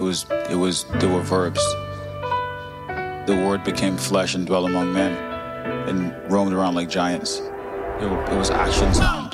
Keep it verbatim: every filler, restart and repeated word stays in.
It was, it was, there were verbs. The word became flesh and dwelt among men and roamed around like giants. It, it was action time.